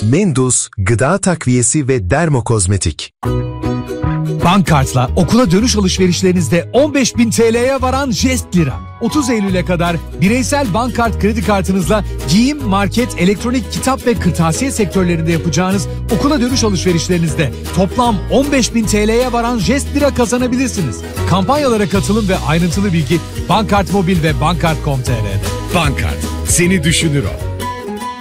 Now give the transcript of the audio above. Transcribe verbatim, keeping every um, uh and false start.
Mendus, gıda takviyesi ve dermokozmetik. Bankart'la okula dönüş alışverişlerinizde on beş bin T L'ye varan jest lira. otuz Eylül'e kadar bireysel Bankart kredi kartınızla giyim, market, elektronik, kitap ve kırtasiye sektörlerinde yapacağınız okula dönüş alışverişlerinizde toplam on beş bin T L'ye varan jest lira kazanabilirsiniz. Kampanyalara katılın ve ayrıntılı bilgi Bankart Mobil ve bankart nokta com nokta tr''de. Bankart, seni düşünür o.